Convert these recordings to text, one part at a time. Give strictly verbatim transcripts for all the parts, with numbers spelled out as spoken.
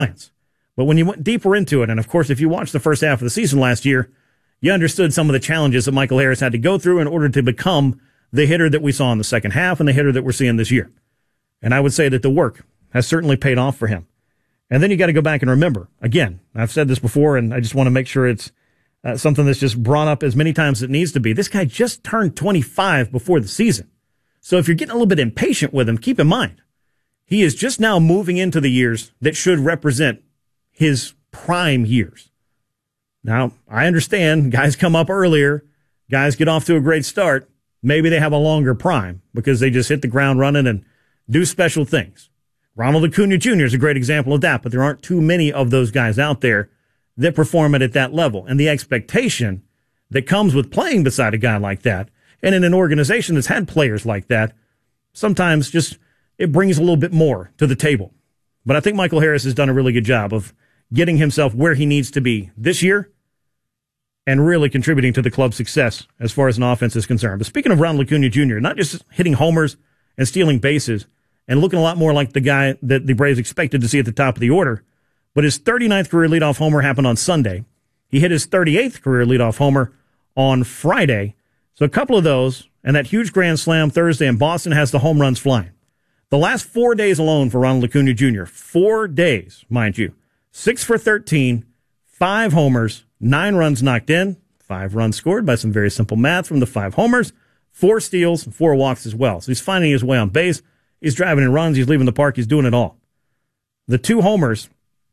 Giants. But when you went deeper into it, and of course, if you watched the first half of the season last year, you understood some of the challenges that Michael Harris had to go through in order to become the hitter that we saw in the second half and the hitter that we're seeing this year. And I would say that the work has certainly paid off for him. And then you got to go back and remember, again, I've said this before, and I just want to make sure it's uh, something that's just brought up as many times as it needs to be. This guy just turned twenty-five before the season. So if you're getting a little bit impatient with him, keep in mind, he is just now moving into the years that should represent his prime years. Now, I understand guys come up earlier, guys get off to a great start. Maybe they have a longer prime because they just hit the ground running and do special things. Ronald Acuna Junior is a great example of that, but there aren't too many of those guys out there that perform it at that level. And the expectation that comes with playing beside a guy like that, and in an organization that's had players like that, sometimes just it brings a little bit more to the table. But I think Michael Harris has done a really good job of getting himself where he needs to be this year and really contributing to the club's success as far as an offense is concerned. But speaking of Ronald Acuna Junior, not just hitting homers and stealing bases and looking a lot more like the guy that the Braves expected to see at the top of the order, but his thirty-ninth career leadoff homer happened on Sunday. He hit his thirty-eighth career leadoff homer on Friday. So a couple of those, and that huge grand slam Thursday in Boston has the home runs flying. The last four days alone for Ronald Acuna Junior, four days, mind you, six for thirteen, five homers, nine runs knocked in, five runs scored by some very simple math from the five homers, four steals, and four walks as well. So he's finding his way on base. He's driving in runs. He's leaving the park. He's doing it all. The two homers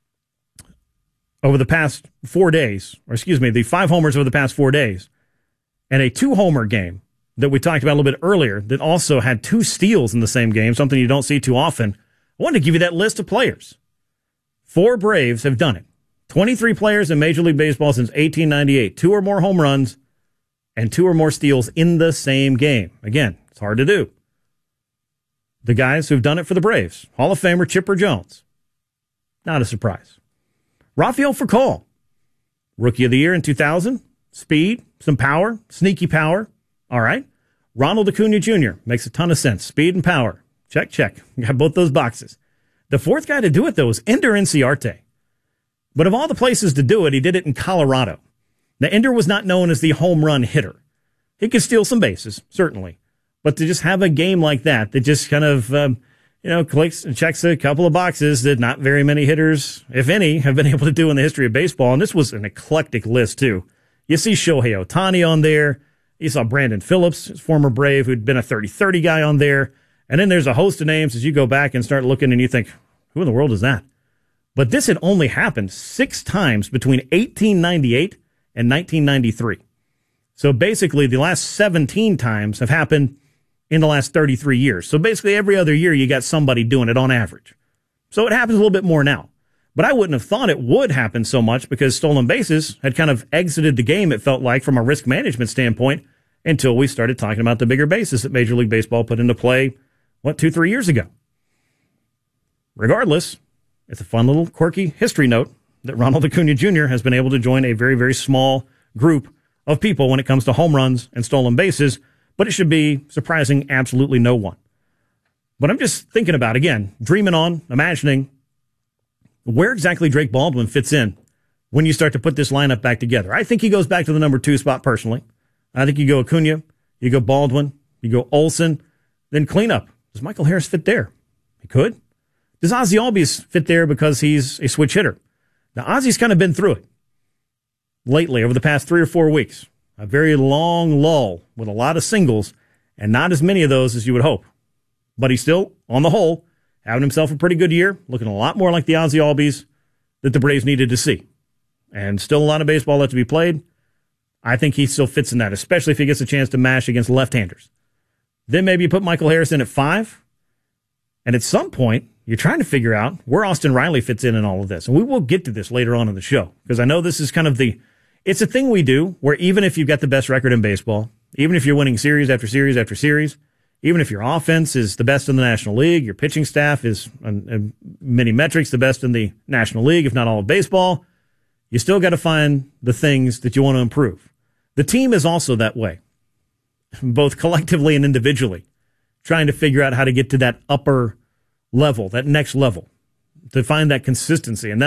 over the past four days, or excuse me, the five homers over the past four days, and a two-homer game that we talked about a little bit earlier that also had two steals in the same game, something you don't see too often. I wanted to give you that list of players. Four Braves have done it. twenty-three players in Major League Baseball since eighteen ninety-eight. Two or more home runs and two or more steals in the same game. Again, it's hard to do. The guys who've done it for the Braves, Hall of Famer Chipper Jones. Not a surprise. Rafael Furcal, Rookie of the Year in two thousand. Speed, some power, sneaky power. All right. Ronald Acuna Junior makes a ton of sense. Speed and power. Check, check. Got both those boxes. The fourth guy to do it, though, is Ender Inciarte. But of all the places to do it, he did it in Colorado. Now, Ender was not known as the home run hitter. He could steal some bases, certainly. But to just have a game like that, that just kind of, um, you know, clicks and checks a couple of boxes that not very many hitters, if any, have been able to do in the history of baseball. And this was an eclectic list, too. You see Shohei Ohtani on there. You saw Brandon Phillips, his former Brave, who'd been a thirty thirty guy on there. And then there's a host of names as you go back and start looking and you think, who in the world is that? But this had only happened six times between eighteen ninety-eight and nineteen ninety-three. So basically the last seventeen times have happened in the last thirty-three years. So basically every other year you got somebody doing it on average. So it happens a little bit more now. But I wouldn't have thought it would happen so much because stolen bases had kind of exited the game, it felt like, from a risk management standpoint until we started talking about the bigger bases that Major League Baseball put into play, what, two, three years ago. Regardless, it's a fun little quirky history note that Ronald Acuna Junior has been able to join a very, very small group of people when it comes to home runs and stolen bases, but it should be surprising absolutely no one. But I'm just thinking about, again, dreaming on, imagining where exactly Drake Baldwin fits in when you start to put this lineup back together. I think he goes back to the number two spot personally. I think you go Acuna, you go Baldwin, you go Olsen, then cleanup. Does Michael Harris fit there? He could. Does Ozzie Albies fit there because he's a switch hitter? Now, Ozzie's kind of been through it lately over the past three or four weeks. A very long lull with a lot of singles and not as many of those as you would hope. But he's still, on the whole, having himself a pretty good year, looking a lot more like the Ozzie Albies that the Braves needed to see. And still a lot of baseball left to be played. I think he still fits in that, especially if he gets a chance to mash against left-handers. Then maybe you put Michael Harris in at five. And at some point, you're trying to figure out where Austin Riley fits in in all of this. And we will get to this later on in the show, because I know this is kind of the, it's a thing we do where even if you've got the best record in baseball, even if you're winning series after series after series, even if your offense is the best in the National League, your pitching staff is, in many metrics, the best in the National League, if not all of baseball, you still got to find the things that you want to improve. The team is also that way, both collectively and individually, trying to figure out how to get to that upper level, that next level. to find that consistency. And